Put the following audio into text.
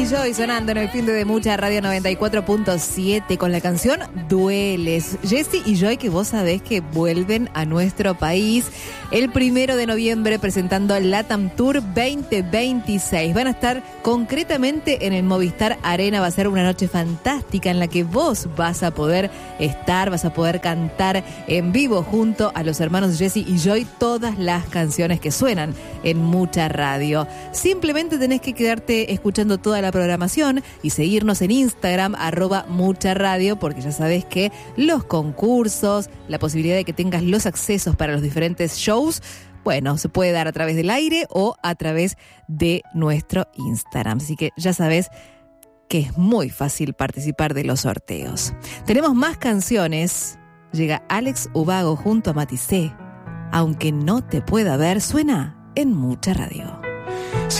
y Joy sonando en el fin de Mucha Radio 94.7 con la canción Dueles. Jessy y Joy, que vos sabés que vuelven a nuestro país el 1 de noviembre presentando LATAM Tour 2026. Van a estar concretamente en el Movistar Arena. Va a ser una noche fantástica en la que vos vas a poder estar, vas a poder cantar en vivo junto a los hermanos Jessy y Joy todas las canciones que suenan en Mucha Radio. Simplemente tenés que quedarte escuchando toda la programación y seguirnos en Instagram @mucharadio, porque ya sabés que los concursos, la posibilidad de que tengas los accesos para los diferentes shows, bueno, se puede dar a través del aire o a través de nuestro Instagram. Así que ya sabés que es muy fácil participar de los sorteos. Tenemos más canciones. Llega Alex Ubago junto a Matisse. Aunque no te pueda ver, suena en Mucha Radio.